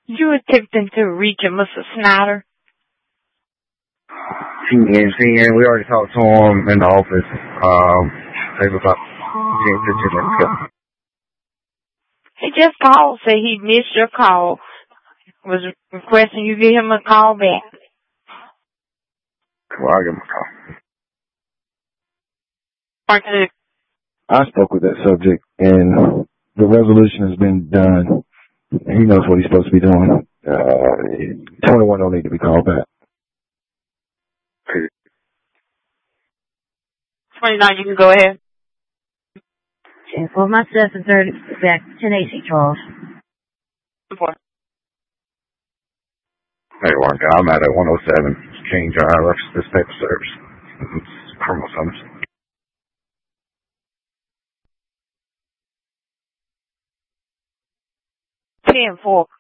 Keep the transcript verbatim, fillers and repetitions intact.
You attempting to reach a Mister Snyder? He is, he is. We already talked to him in the office. Um, maybe about ten, fifteen minutes ago. He just called, said he missed your call. Was requesting you give him a call back. Well, I'll give him a call. Okay. I spoke with that subject, and the resolution has been done. He knows what he's supposed to be doing. Uh, twenty-one don't need to be called back. twenty-nine, you can go ahead. ten four, myself and thirty back, ten eighty, Charles. Four. Hey, Warren, I'm at one oh seven King Drive, this paper service. It's criminal summons. ten four.